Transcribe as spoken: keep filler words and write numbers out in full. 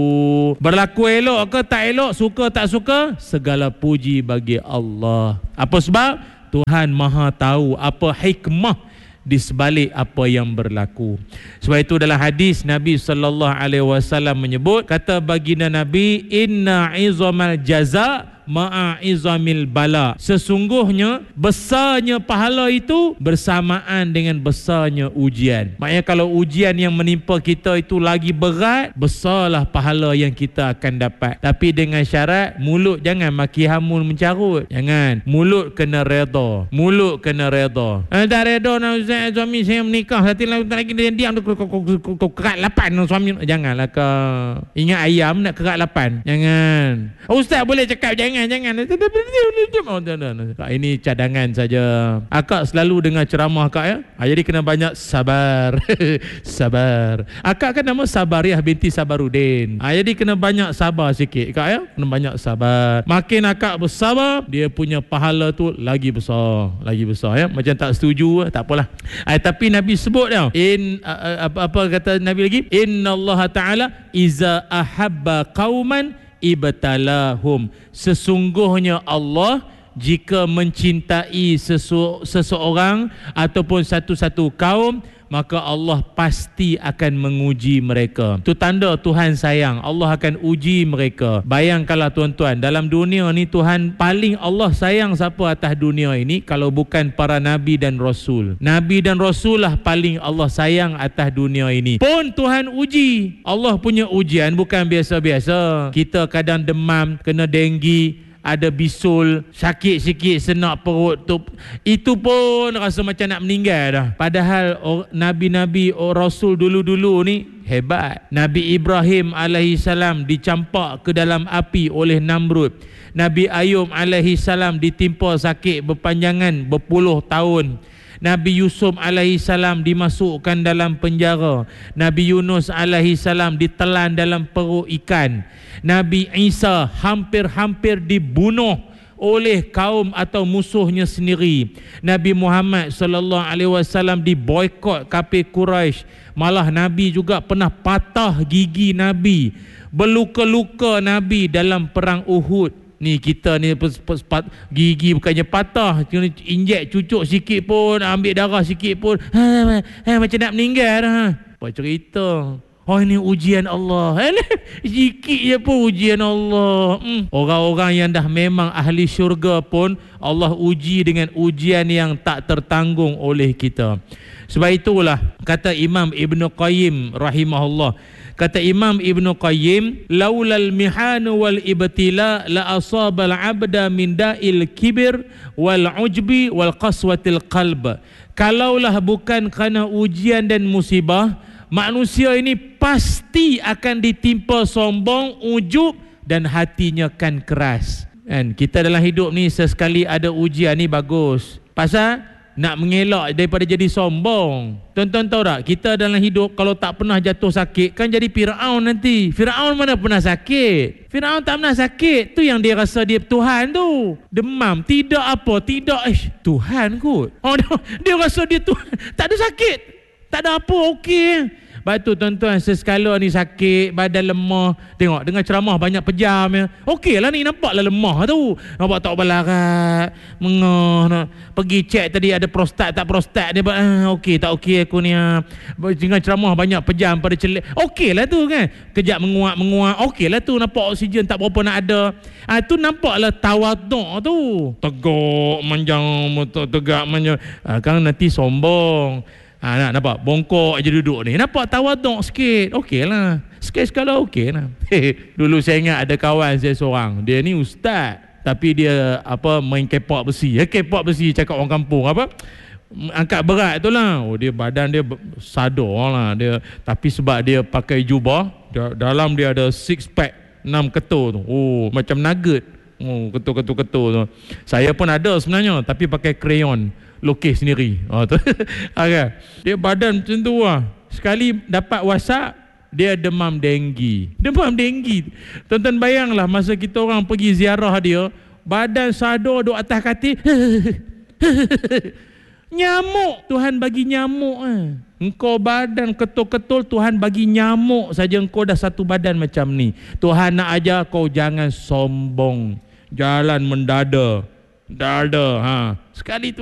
Berlaku elok ke tak elok, suka tak suka, segala puji bagi Allah. Apa sebab? Tuhan Maha tahu apa hikmah di sebalik apa yang berlaku. Sebab itu dalam hadis Nabi sallallahu alaihi wasallam menyebut, kata baginda Nabi, inna izamal jaza ma'a izamil bala. Sesungguhnya besarnya pahala itu bersamaan dengan besarnya ujian. Maknanya kalau ujian yang menimpa kita itu lagi berat, besarlah pahala yang kita akan dapat. Tapi dengan syarat mulut jangan maki hamun mencarut. Jangan. Mulut kena redha. Mulut kena redha. Eh, tak redha nak Ustaz, suami saya menikah, satu lagi dia diam tu kau kerat lapan suami. Janganlah kau. Ingat ayam nak kerat lapan. Jangan. Ustaz boleh cakap jangan. Jangan. Ini cadangan saja. Akak selalu dengar ceramah akak ya. Ha, jadi kena banyak sabar. Sabar. Akak kan nama Sabariah binti Sabarudin. Ha, jadi kena banyak sabar sikit kak ya. Kena banyak sabar. Makin akak bersabar, dia punya pahala tu lagi besar. Lagi besar ya. Macam tak setuju, tak apalah. Ha, tapi Nabi sebut dia. In uh, apa, apa kata Nabi lagi? Innallaha ta'ala iza ahabba qauman ibtalahum. Sesungguhnya Allah jika mencintai sesu, seseorang ataupun satu-satu kaum, maka Allah pasti akan menguji mereka. Itu tanda Tuhan sayang. Allah akan uji mereka. Bayangkanlah tuan-tuan, dalam dunia ni Tuhan paling Allah sayang siapa atas dunia ini kalau bukan para Nabi dan Rasul. Nabi dan Rasul lah paling Allah sayang atas dunia ini. Pun Tuhan uji. Allah punya ujian bukan biasa-biasa. Kita kadang demam, kena denggi, ada bisul, sakit sikit, senak perut tu, itu pun rasa macam nak meninggal dah. Padahal or, Nabi-Nabi or Rasul dulu-dulu ni hebat. Nabi Ibrahim alaihissalam dicampak ke dalam api oleh Namrud. Nabi Ayub alaihissalam ditimpa sakit berpanjangan berpuluh tahun. Nabi Yusuf alaihissalam dimasukkan dalam penjara. Nabi Yunus alaihissalam ditelan dalam perut ikan. Nabi Isa hampir-hampir dibunuh oleh kaum atau musuhnya sendiri. Nabi Muhammad sallallahu alaihi wasallam diboikot kafir Quraisy. Malah Nabi juga pernah patah gigi Nabi. Berluka-luka Nabi dalam perang Uhud. Ni kita ni gigi bukannya patah, injek cucuk sikit pun, ambil darah sikit pun, ha, ha, macam nak meninggal ha. Apa cerita? Oh, ini ujian Allah. Sikit je pun ujian Allah. hmm. Orang-orang yang dah memang ahli syurga pun Allah uji dengan ujian yang tak tertanggung oleh kita. Sebab itulah kata Imam Ibn Qayyim rahimahullah, kata Imam Ibn Qayyim, laulal mihanu wal ibtila la asabal abda min da'il kibir wal ujbi wal qaswatil qalb. Kalaulah bukan kerana ujian dan musibah, manusia ini pasti akan ditimpa sombong, ujub dan hatinya kan keras. Kan kita dalam hidup ni sesekali ada ujian ni bagus. Pasal nak mengelak daripada jadi sombong. Tuan-tuan tahu tak, kita dalam hidup kalau tak pernah jatuh sakit kan jadi Firaun nanti. Firaun mana pernah sakit? Firaun tak pernah sakit. Tu yang dia rasa dia Tuhan tu. Demam, tidak apa, tidak eh Tuhan kot. Oh, dia, dia rasa dia Tuhan. Tak ada sakit, tak ada apa, okey. Lepas tu tuan-tuan, sesekala ni sakit, badan lemah, tengok dengar ceramah banyak pejam ya. Okey lah ni, nampaklah lemah tu. Nampak tak berlarat, mengah nak. Pergi cek tadi ada prostat tak prostat dia, ah, okey tak okey aku ni. Ah. Dengar ceramah banyak pejam pada celik. Okey lah tu kan. Kejap menguap-menguap, okey lah tu, nampak oksigen tak berapa nak ada. Ah, tu nampaklah tawaduk tu. Tegak manjang, tegak manjang. Ah, kan nanti sombong. Ha, nak nampak bongkok je duduk ni, nampak tawaduk sikit, okey lah, sekali-sekala okey lah. Dulu saya ingat ada kawan saya seorang, dia ni ustaz tapi dia apa main kepak besi. Ya, kepak besi cakap orang kampung apa, angkat berat tu lah. Oh, dia badan dia sadar lah dia, tapi sebab dia pakai jubah, dia, dalam dia ada six pack, enam ketul tu. Oh, macam nugget. Oh, ketul-ketul-ketul tu. Saya pun ada sebenarnya, tapi pakai krayon, lukis sendiri. Oh, tu. Okay. Dia badan macam tu lah. Sekali dapat WhatsApp, dia demam denggi. Demam denggi. Tuan-tuan bayanglah masa kita orang pergi ziarah dia, badan sadar duduk atas katil. Nyamuk Tuhan bagi nyamuk eh. Engkau badan ketul-ketul, Tuhan bagi nyamuk saja engkau dah satu badan macam ni. Tuhan nak ajar kau jangan sombong, jalan mendada, dada ha. Sekali tu